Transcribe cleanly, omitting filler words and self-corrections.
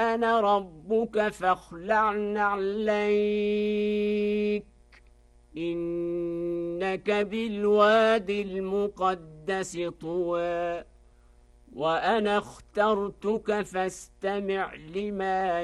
أنا ربك فاخلع نعليك إنك بالواد المقدس طوى وأنا اخترتك فاستمع لما